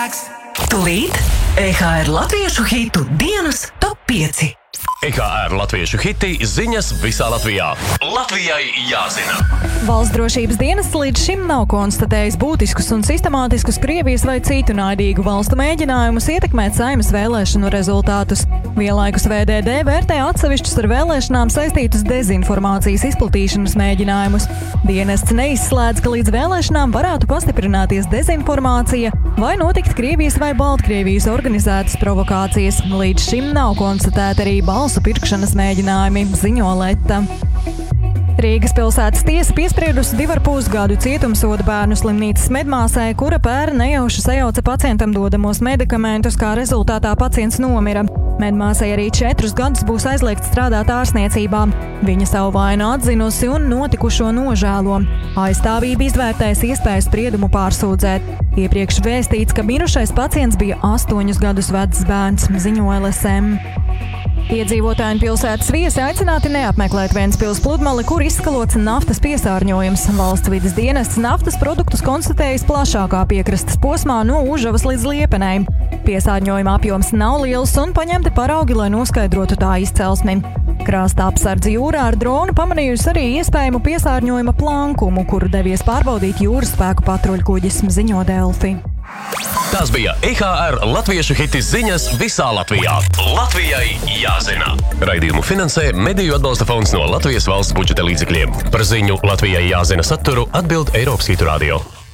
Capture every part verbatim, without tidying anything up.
Ziemassvētks! Tūlīt E H R latviešu hitu dienas top pieci. E H R latviešu hiti ziņas visā Latvijā. Latvijai jāzina. Valsts drošības dienests līdz šim nav konstatējis būtiskus un sistemātiskus Krievijas vai citu naidīgu valstu mēģinājumus ietekmēt Saeimas vēlēšanu rezultātus. Vienlaikus V D D vērtē atsevišķus ar vēlēšanām saistītus dezinformācijas izplatīšanas mēģinājumus. Dienests neizslēdz, ka līdz vēlēšanām varētu pastiprināties dezinformācija vai notikt Krievijas vai Baltkrievijas organizētas provokācijas. Līdz šim nav konstatēta arī balsu pirkšanas mēģinājumi, ziņo Leta. Rīgas pilsētas tiesa piespriedusi divu ar pus gadu cietumsodu bērnu slimnīcas medmāsai, kura pēra nejauši sajauca pacientam dodamos medikamentus, kā rezultātā pacients nomira. Medmāsai arī četrus gadus būs aizliegts strādāt ārstniecībā. Viņa savu vainu atzinusi un notikušo nožēlo. Aizstāvība izvērtēs iespēju spriedumu pārsūdzēt. Iepriekš vēstīts, ka mirušais pacients bija astoņus gadus vecs bērns, ziņo L S M. Iedzīvotāji un pilsētas viesi aicināti neapmeklēt Ventspils pludmali, kur izskalots naftas piesārņojums. Valsts vides dienests naftas produktus konstatējis plašākā piekrastes posmā no Užavas līdz Liepenei. Piesārņojuma apjoms nav liels un paņemti paraugi, lai noskaidrotu tā izcelsmi. Krasta apsardze jūrā ar dronu pamanījusi arī iespējamu piesārņojuma plankumu, kuru devies pārbaudīt jūras spēku patruļkuģis, ziņo Delfi. Tās bija E H R latviešu hiti ziņas visā Latvijā. Latvijai jāzina. Raidījumu finansē Mediju atbalsta fonds no Latvijas valsts budžeta līdzekļiem. Par ziņu Latvijai jāzina saturu atbild Eiropas Hitu Radio.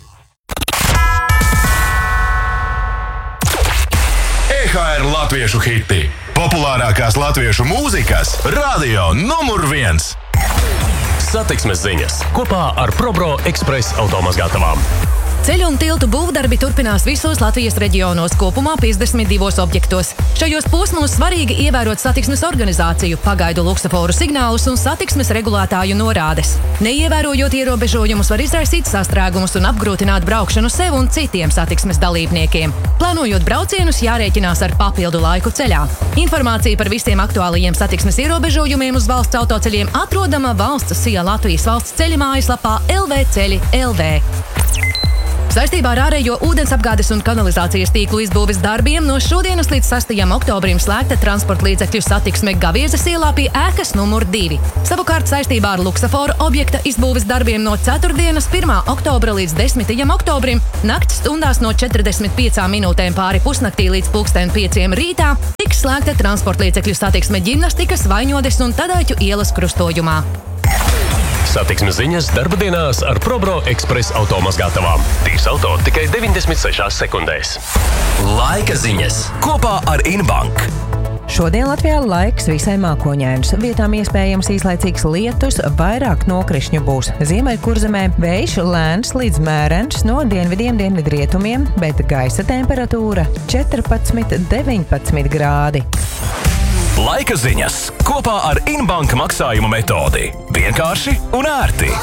E H R latviešu hiti. Populārākās latviešu mūzikas radio numur viens. Satiksmes ziņas kopā ar ProBro Express automazgātavām. Ceļu un tiltu būvdarbi turpinās visos Latvijas reģionos, kopumā piecdesmit divos objektos. Šajos posmos svarīgi ievērot satiksmes organizāciju, pagaidu luksaforu signālus un satiksmes regulētāju norādes. Neievērojot ierobežojumus var izraisīt sastrēgumus un apgrūtināt braukšanu sev un citiem satiksmes dalībniekiem. Plānojot braucienus, jārēķinās ar papildu laiku ceļā. Informācija par visiem aktuālajiem satiksmes ierobežojumiem uz valsts autoceļiem atrodama valsts S I A Latvijas valsts ceļa mājaslapā L V ceļi L V. Saistībā ar ārējo ūdensapgādes un kanalizācijas tīklu izbūves darbiem no šodienas līdz sastajam oktobrim slēgta transporta līdzekļu satiksme Gaviezes ielā pie ēkas numur divi. Savukārt saistībā ar luksaforu objekta izbūves darbiem no ceturtdienas pirmā oktobra līdz desmitajam oktobrim nakts stundās no četrdesmit piecām minūtēm pāri pusnaktī līdz pulksten pieciem rītā tiks slēgta transporta līdzekļu satiksme Ģimnastikas, Vaņodes un Tadaiķu ielas krustojumā. Satiksmes ziņas darba dienās ar ProBro Express automazgātavām. Tīrs auto tikai deviņdesmit sešās sekundēs. Laika ziņas kopā ar Inbank. Šodien Latvijā laiks visai mākoņains. Vietām iespējams īslaicīgs lietus, vairāk nokrišņu būs. Ziemeļkurzemē vējš lēns līdz mērens no dienvidiem dienvidrietumiem, bet gaisa temperatūra četrpadsmit deviņpadsmit grādi. Laika ziņas kopā ar Inbank maksājumu metodi. Vienkārši un ērti.